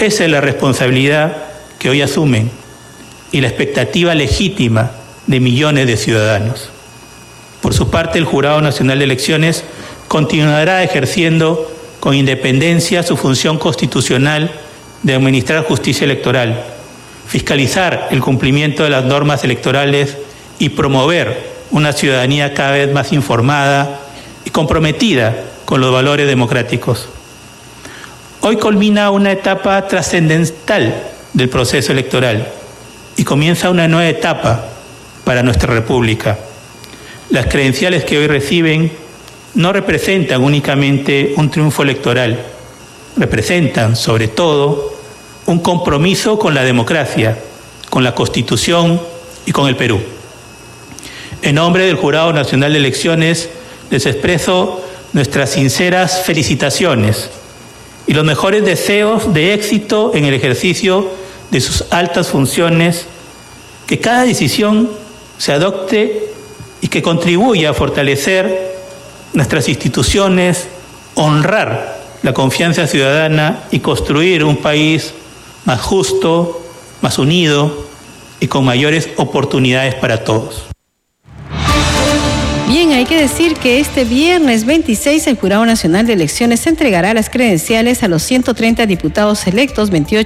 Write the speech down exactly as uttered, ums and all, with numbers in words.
Esa es la responsabilidad que hoy asumen y la expectativa legítima de millones de ciudadanos. Por su parte, el Jurado Nacional de Elecciones continuará ejerciendo con independencia su función constitucional de administrar justicia electoral, fiscalizar el cumplimiento de las normas electorales y promover una ciudadanía cada vez más informada y comprometida con los valores democráticos. Hoy culmina una etapa trascendental del proceso electoral y comienza una nueva etapa para nuestra República. Las credenciales que hoy reciben no representan únicamente un triunfo electoral, representan sobre todo un compromiso con la democracia, con la Constitución y con el Perú. En nombre del Jurado Nacional de Elecciones les expreso nuestras sinceras felicitaciones y los mejores deseos de éxito en el ejercicio de sus altas funciones, que cada decisión se adopte y que contribuya a fortalecer nuestras instituciones, honrar la confianza ciudadana y construir un país más justo, más unido y con mayores oportunidades para todos. Bien, hay que decir que este viernes veintiséis el Jurado Nacional de Elecciones entregará las credenciales a los ciento treinta diputados electos, veintiocho